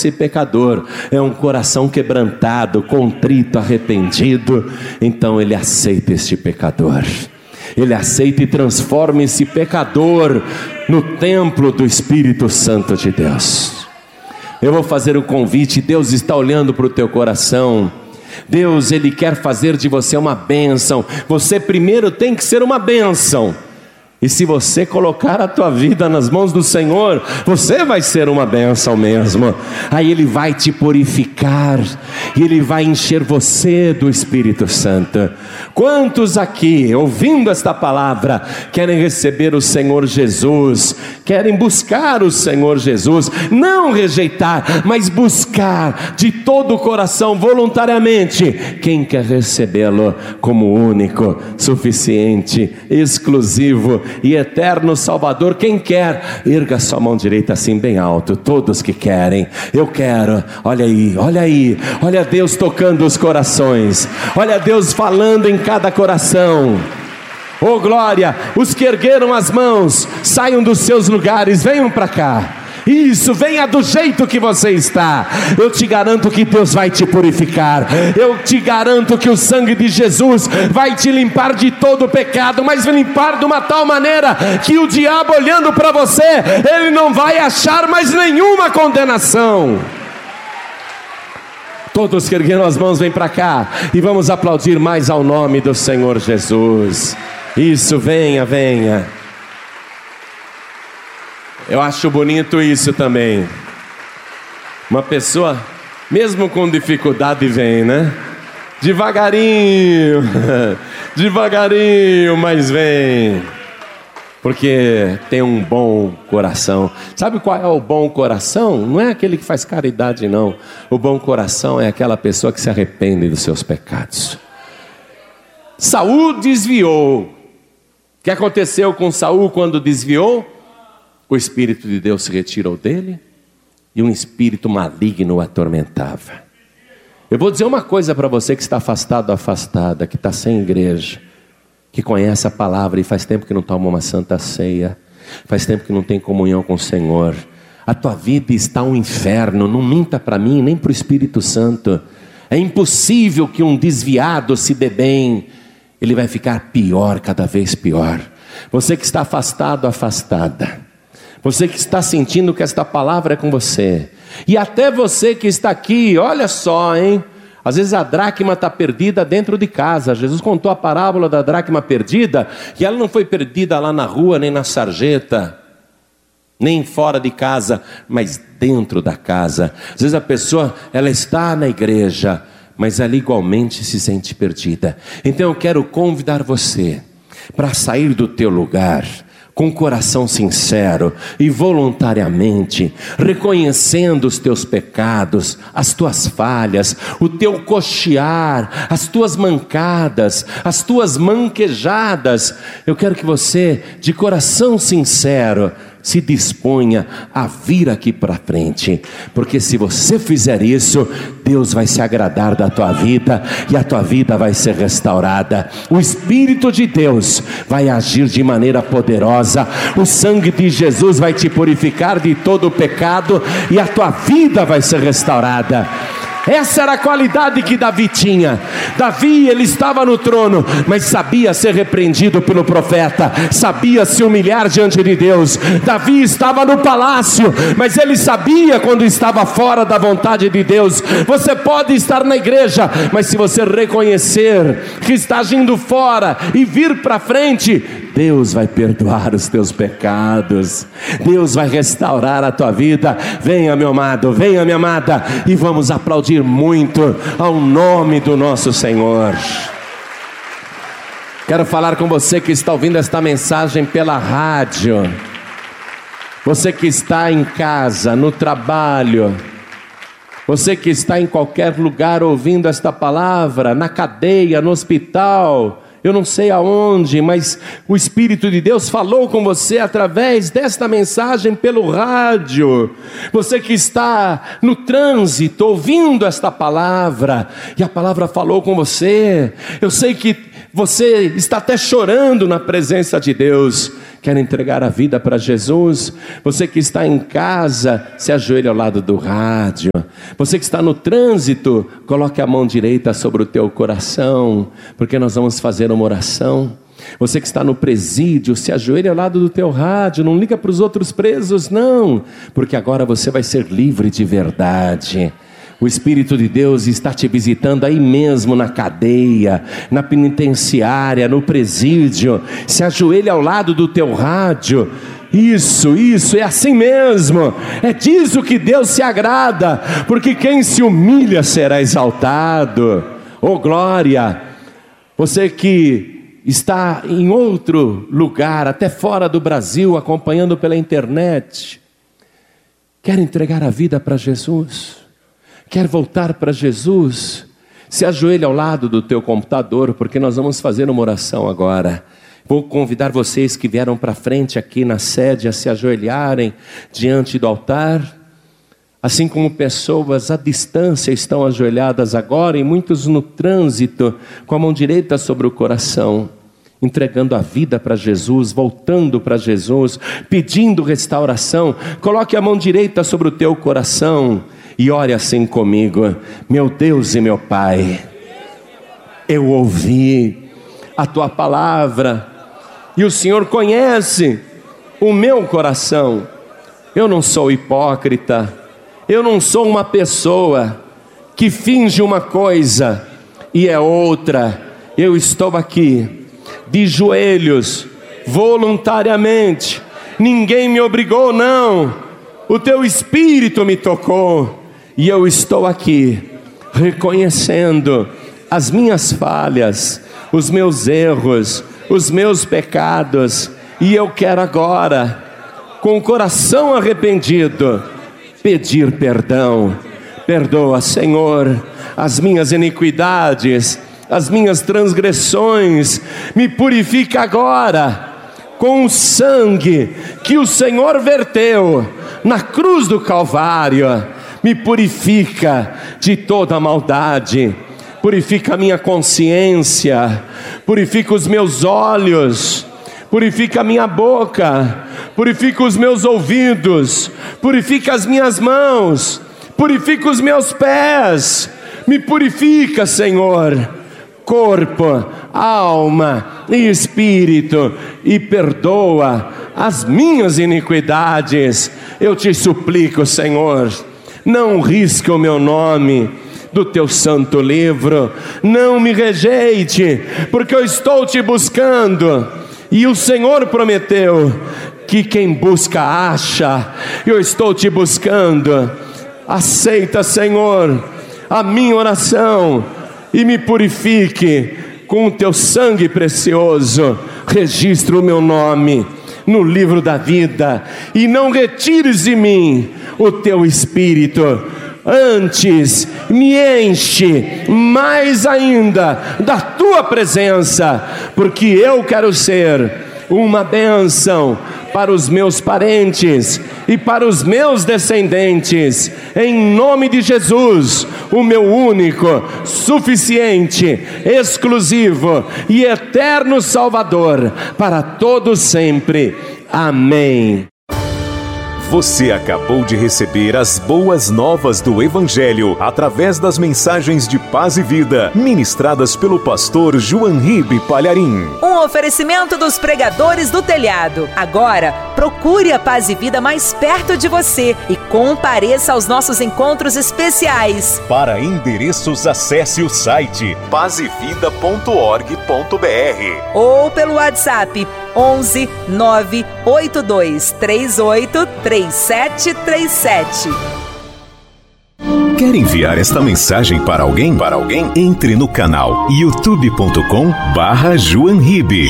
esse pecador é um coração quebrantado, contrito, arrependido, então Ele aceita este pecador. Ele aceita e transforma esse pecador no templo do Espírito Santo de Deus. Eu vou fazer o convite. Deus está olhando para o teu coração. Deus, Ele quer fazer de você uma bênção. Você primeiro tem que ser uma bênção. E se você colocar a tua vida nas mãos do Senhor, você vai ser uma bênção mesmo. Aí Ele vai te purificar, e Ele vai encher você do Espírito Santo. Quantos aqui, ouvindo esta palavra, querem receber o Senhor Jesus, querem buscar o Senhor Jesus, não rejeitar, mas buscar de todo o coração, voluntariamente? Quem quer recebê-lo como único, suficiente, exclusivo e eterno Salvador? Quem quer, erga sua mão direita assim bem alto. Todos que querem. Eu quero. Olha aí, olha aí, olha Deus tocando os corações, olha Deus falando em cada coração. Oh glória, os que ergueram as mãos, saiam dos seus lugares, venham para cá. Isso, venha do jeito que você está. Eu te garanto que Deus vai te purificar. Eu te garanto que o sangue de Jesus vai te limpar de todo o pecado, mas vai limpar de uma tal maneira que o diabo, olhando para você, ele não vai achar mais nenhuma condenação. Todos que ergueram as mãos, vem para cá e vamos aplaudir mais ao nome do Senhor Jesus. Isso, venha, venha. Eu acho bonito isso também. Uma pessoa, mesmo com dificuldade, vem, né? Devagarinho, devagarinho, mas vem. Porque tem um bom coração. Sabe qual é o bom coração? Não é aquele que faz caridade, não. O bom coração é aquela pessoa que se arrepende dos seus pecados. Saul desviou. O que aconteceu com Saul quando desviou? O Espírito de Deus se retirou dele e um espírito maligno o atormentava. Eu vou dizer uma coisa para você que está afastado, afastada, que está sem igreja, que conhece a palavra e faz tempo que não toma uma santa ceia, faz tempo que não tem comunhão com o Senhor. A tua vida está um inferno. Não minta para mim, nem para o Espírito Santo. É impossível que um desviado se dê bem. Ele vai ficar pior, cada vez pior. Você que está afastado, afastada, você que está sentindo que esta palavra é com você, e até você que está aqui, olha só, hein? Às vezes a dracma está perdida dentro de casa. Jesus contou a parábola da dracma perdida, e ela não foi perdida lá na rua, nem na sarjeta, nem fora de casa, mas dentro da casa. Às vezes a pessoa, ela está na igreja, mas ela igualmente se sente perdida. Então eu quero convidar você para sair do teu lugar, com coração sincero e voluntariamente, reconhecendo os teus pecados, as tuas falhas, o teu coxear, as tuas mancadas, as tuas manquejadas. Eu quero que você, de coração sincero, se disponha a vir aqui para frente, porque se você fizer isso, Deus vai se agradar da tua vida, e a tua vida vai ser restaurada. O Espírito de Deus vai agir de maneira poderosa, o sangue de Jesus vai te purificar de todo o pecado, e a tua vida vai ser restaurada. Essa era a qualidade que Davi tinha. Davi, ele estava no trono, mas sabia ser repreendido pelo profeta, sabia se humilhar diante de Deus. Davi estava no palácio, mas ele sabia quando estava fora da vontade de Deus. Você pode estar na igreja, mas se você reconhecer que está agindo fora e vir para frente, Deus vai perdoar os teus pecados, Deus vai restaurar a tua vida. Venha, meu amado, venha, minha amada, e vamos aplaudir muito ao nome do nosso Senhor. Quero falar com você que está ouvindo esta mensagem pela rádio, você que está em casa, no trabalho, você que está em qualquer lugar ouvindo esta palavra, na cadeia, no hospital, eu não sei aonde, mas o Espírito de Deus falou com você através desta mensagem pelo rádio. Você que está no trânsito ouvindo esta palavra, e a palavra falou com você. Eu sei que você está até chorando na presença de Deus. quer entregar a vida para Jesus? Você que está em casa, se ajoelhe ao lado do rádio. Você que está no trânsito, coloque a mão direita sobre o teu coração, porque nós vamos fazer uma oração. Você que está no presídio, se ajoelhe ao lado do teu rádio, não liga para os outros presos não, porque agora você vai ser livre de verdade. O Espírito de Deus está te visitando aí mesmo na cadeia, na penitenciária, no presídio. Se ajoelhe ao lado do teu rádio. Isso, é assim mesmo. É disso que Deus se agrada, porque quem se humilha será exaltado. Oh glória! Você que está em outro lugar, até fora do Brasil, acompanhando pela internet, quer entregar a vida para Jesus? Quer voltar para Jesus? Se ajoelhe ao lado do teu computador, porque nós vamos fazer uma oração agora. Vou convidar vocês que vieram para frente aqui na sede a se ajoelharem diante do altar. Assim como pessoas à distância estão ajoelhadas agora, e muitos no trânsito, com a mão direita sobre o coração, entregando a vida para Jesus, voltando para Jesus, pedindo restauração. Coloque a mão direita sobre o teu coração e ore assim comigo: meu Deus e meu Pai, eu ouvi a tua palavra e o Senhor conhece o meu coração. Eu não sou hipócrita, eu não sou uma pessoa que finge uma coisa e é outra. Eu estou aqui de joelhos, voluntariamente. Ninguém me obrigou não, o teu Espírito me tocou. E eu estou aqui, reconhecendo as minhas falhas, os meus erros, os meus pecados. E eu quero agora, com o coração arrependido, pedir perdão. Perdoa, Senhor, as minhas iniquidades, as minhas transgressões. Me purifica agora, com o sangue que o Senhor verteu na cruz do Calvário. Me purifica de toda maldade, purifica a minha consciência, purifica os meus olhos, purifica a minha boca, purifica os meus ouvidos, purifica as minhas mãos, purifica os meus pés. Me purifica, Senhor, corpo, alma e espírito, e perdoa as minhas iniquidades. Eu te suplico, Senhor, não risque o meu nome do teu santo livro. Não me rejeite, porque eu estou te buscando. E o Senhor prometeu que quem busca acha. Eu estou te buscando. Aceita, Senhor, a minha oração e me purifique com o teu sangue precioso. Registra o meu nome no livro da vida, e não retires de mim o teu Espírito. Antes me enche mais ainda da tua presença, porque eu quero ser uma bênção para os meus parentes e para os meus descendentes, em nome de Jesus, o meu único, suficiente, exclusivo e eterno Salvador, para todos sempre. Amém. Você acabou de receber as boas novas do Evangelho através das mensagens de paz e vida ministradas pelo pastor João Ribe Palharim. Um oferecimento dos pregadores do telhado. Agora, procure a Paz e Vida mais perto de você e compareça aos nossos encontros especiais. Para endereços, acesse o site pazevida.org.br ou pelo WhatsApp 11 982 38 3737. Quer enviar esta mensagem para alguém? Entre no canal youtube.com/JoãoRibe.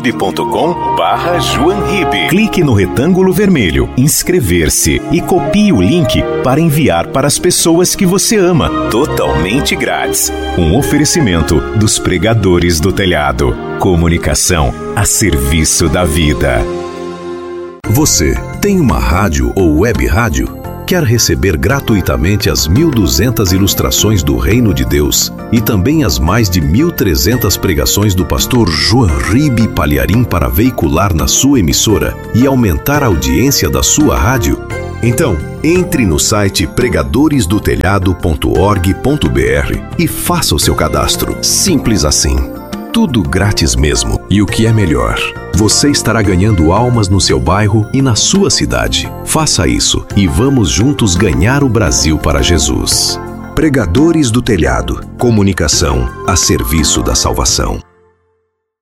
youtube.com/JoãoRibe. Clique no retângulo vermelho, inscrever-se e copie o link para enviar para as pessoas que você ama, totalmente grátis. Um oferecimento dos pregadores do telhado. Comunicação a serviço da vida. Você tem uma rádio ou web rádio? Quer receber gratuitamente as 1.200 ilustrações do Reino de Deus e também as mais de 1.300 pregações do pastor João Ribe Palharim para veicular na sua emissora e aumentar a audiência da sua rádio? Então, entre no site pregadoresdotelhado.org.br e faça o seu cadastro. Simples assim. Tudo grátis mesmo. E o que é melhor, você estará ganhando almas no seu bairro e na sua cidade. Faça isso e vamos juntos ganhar o Brasil para Jesus. Pregadores do Telhado. Comunicação a serviço da salvação.